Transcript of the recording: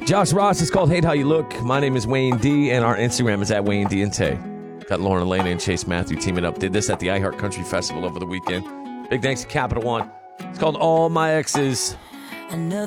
Josh Ross is called Hate How You Look. My name is Wayne D, and our Instagram is at Wayne D and Tay. Got Lauren Elena and Chase Matthew teaming up. Did this at the iHeart Country Festival over the weekend. Big thanks to Capital One. It's called All My Exes. Another